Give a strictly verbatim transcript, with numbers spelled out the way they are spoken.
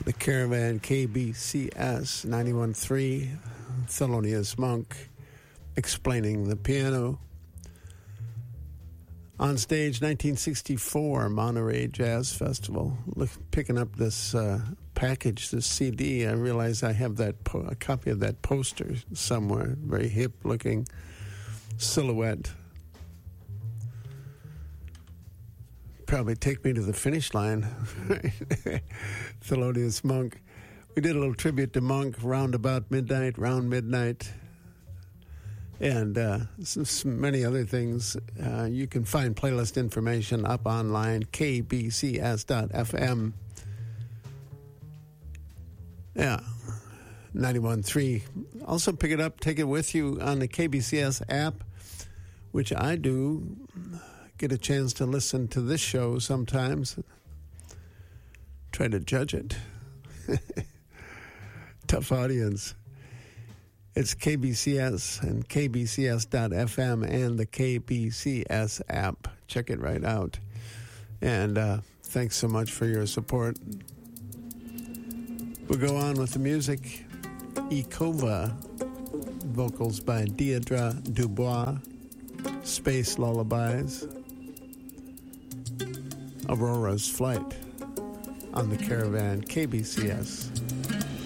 The Caravan, K B C S ninety-one point three, Thelonious Monk explaining the piano. On stage, nineteen sixty-four, Monterey Jazz Festival. Look, picking up this uh, package, this C D, I realize I have that po- a copy of that poster somewhere. Very hip-looking silhouette. Probably take me to the finish line. Thelonious Monk. We did a little tribute to Monk round about midnight, round midnight, and uh, some, some many other things. Uh, you can find playlist information up online, k b c s dot f m. Yeah, ninety-one point three. Also pick it up, take it with you on the K B C S app, which I do. Get a chance to listen to this show sometimes. Try to judge it. Tough audience. It's K B C S and k b c s dot f m and the K B C S app. Check it right out. And uh, thanks so much for your support. We'll go on with the music. Ekova, vocals by Deirdre Dubois, Space Lullabies, Aurora's Flight on the Caravan, K B C S.